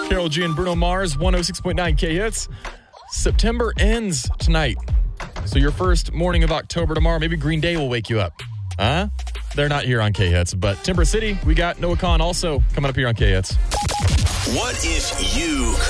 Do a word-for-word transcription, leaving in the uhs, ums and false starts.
Karol G and Bruno Mars, one oh six point nine K-Hits. September ends tonight. So your first morning of October tomorrow, maybe Green Day will wake you up. Huh? They're not here on K-Hits, but Timber City, we got Noah Kahan also coming up here on K-Hits. What if you